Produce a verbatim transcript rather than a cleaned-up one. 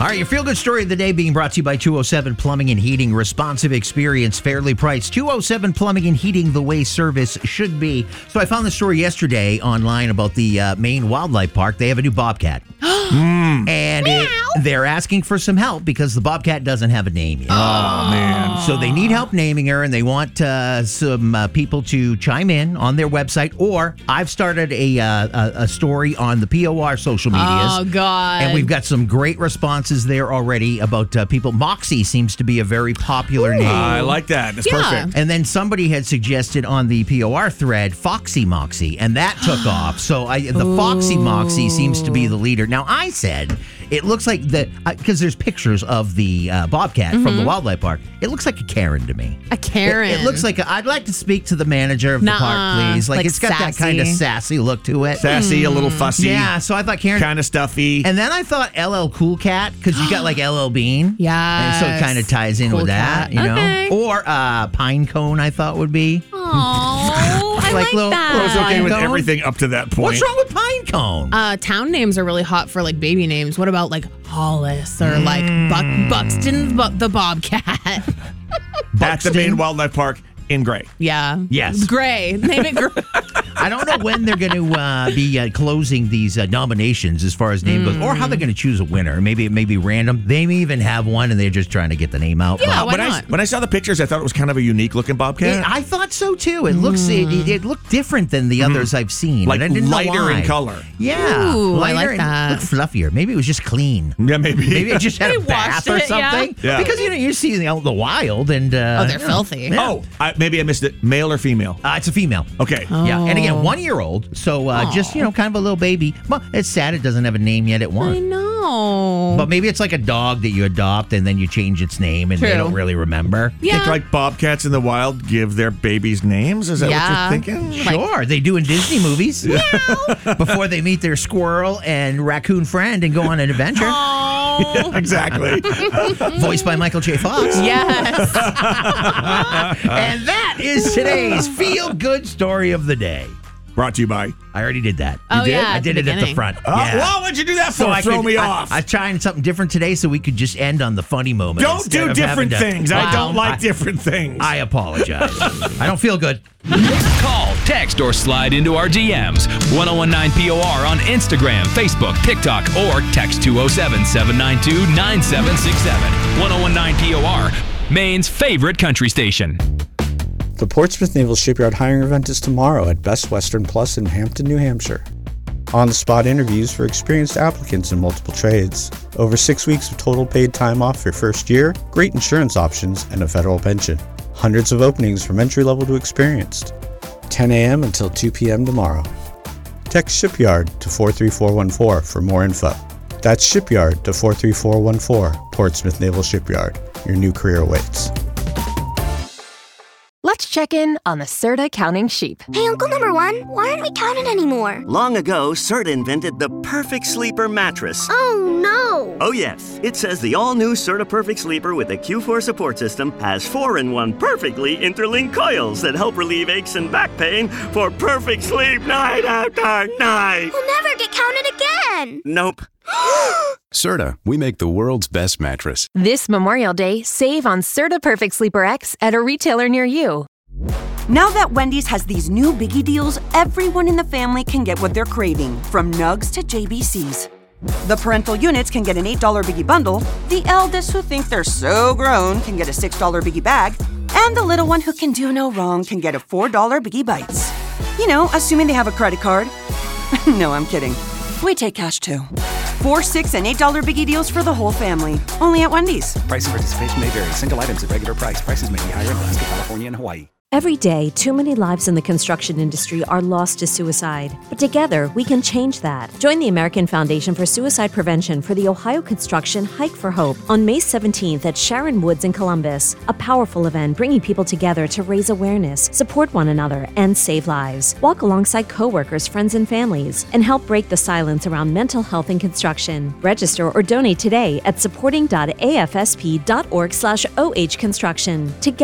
All right, your feel-good story of the day being brought to you by two oh seven Plumbing and Heating. Responsive experience, fairly priced. two oh seven Plumbing and Heating, the way service should be. So I found the story yesterday online about the uh, Maine Wildlife Park. They have a new bobcat. mm. And it, they're asking for some help because the bobcat doesn't have a name yet. Oh, man. So they need help naming her, and they want uh, some uh, people to chime in on their website. Or I've started a, uh, a, a story on the P O R social medias. Oh, God. And we've got some great responses there already about uh, people. Moxie seems to be a very popular Ooh. name. I like that. That's Yeah. perfect. And then somebody had suggested on the P O R thread Foxy Moxie, and that took off. So I, the Ooh. Foxy Moxie seems to be the leader. Now, I said it looks like that because there's pictures of the uh, bobcat mm-hmm. from the wildlife park. It looks like a Karen to me. A Karen. It, it looks like a, I'd like to speak to the manager of the Nuh-uh. park, please. Like, Like it's got sassy. that kind of sassy look to it. Sassy, mm. a little fussy. Yeah, so I thought Karen. Kind of stuffy. And then I thought L L Cool Cat, because you got like L L Bean. Yeah. And so it kind of ties in Cool with that, cat. you know? Okay. Or uh, Pine Cone, I thought would be. Oh, I like, little- that. I was okay with Cone? everything up to that point. What's wrong with Pine Cone? Uh, town names are really hot for like baby names. What about like Hollis or like Buck Buxton bu- the Bobcat? At the Maine Wildlife Park in Gray. Yeah. Yes. Gray. Name it Gray. I don't know when they're going to uh, be uh, closing these uh, nominations as far as name goes, or how they're going to choose a winner. Maybe it may be random. They may even have one, and they're just trying to get the name out. Yeah, But- why when I not? when I saw the pictures, I thought it was kind of a unique looking bobcat. It- I thought so too. It looks it, it, it looked different than the others I've seen. Like and I didn't know lighter in why. color. Yeah, Ooh, I lighter like and that. looked fluffier. Maybe it was just clean. Yeah, maybe. Maybe it just had They a bath washed or it, yeah. something. Yeah. Because you know you see the, out in the wild and uh, Oh, they're you know, filthy. yeah. Oh, I, maybe I missed it. Male or female? Uh, it's a female. Okay. Yeah, and again, Oh. one year old. So uh, just you know, kind of a little baby. Well, it's sad it doesn't have a name yet. It I won't. know. But maybe it's like a dog that you adopt and then you change its name and they True. don't really remember. yeah. Think like bobcats in the wild give their babies names? Is that Yeah. what you're thinking? Like- Sure, they do in Disney movies. Before they meet their squirrel and raccoon friend and go on an adventure. Oh. Exactly. Voiced by Michael J. Fox. Yes. And that is today's feel-good story of the day. Brought to you by. I already did that. Oh, You did? yeah, I at did the it at the beginning. front. Oh, yeah. well, what'd you do that for? I Throw could- me I, off. I trying something different today so we could just end on the funny moment. don't instead do of different having to- things. I Wow. don't like I- different things. I apologize. I don't feel good. Call, text, or slide into our D Ms. ten nineteen P O R on Instagram, Facebook, TikTok, or text two oh seven, seven nine two, nine seven six seven. ten nineteen P O R, Maine's favorite country station. The Portsmouth Naval Shipyard hiring event is tomorrow at Best Western Plus in Hampton, New Hampshire. On-the-spot interviews for experienced applicants in multiple trades. Over six weeks of total paid time off your first year, great insurance options, and a federal pension. Hundreds of openings from entry-level to experienced. ten a.m. until two p.m. tomorrow. Text Shipyard to four three four one four for more info. That's Shipyard to four three four one four, Portsmouth Naval Shipyard. Your new career awaits. Let's check in on the Serta counting sheep. Hey, Uncle Number One, why aren't we counting anymore? Long ago, Serta invented the perfect sleeper mattress. Oh, no. Oh, yes. It says the all-new Serta Perfect Sleeper with the Q four support system has four-in-one perfectly interlinked coils that help relieve aches and back pain for perfect sleep night after night. We'll never get counted again. Nope. Serta, we make the world's best mattress. This Memorial Day, save on Serta Perfect Sleeper X at a retailer near you. Now that Wendy's has these new biggie deals, everyone in the family can get what they're craving, from nugs to J B Cs. The parental units can get an eight dollar biggie bundle, the eldest who think they're so grown can get a six dollar biggie bag, and the little one who can do no wrong can get a four dollar biggie bites. You know, assuming they have a credit card. No, I'm kidding. We take cash too. Four, six, and eight dollar biggie deals for the whole family. Only at Wendy's. Price and participation may vary. Single items at regular price. Prices may be higher in Alaska, California, and Hawaii. Every day, too many lives in the construction industry are lost to suicide. But together, we can change that. Join the American Foundation for Suicide Prevention for the Ohio Construction Hike for Hope on May seventeenth at Sharon Woods in Columbus. A powerful event bringing people together to raise awareness, support one another, and save lives. Walk alongside coworkers, friends, and families, and help break the silence around mental health in construction. Register or donate today at supporting dot a f s p dot org slash oh construction. Together,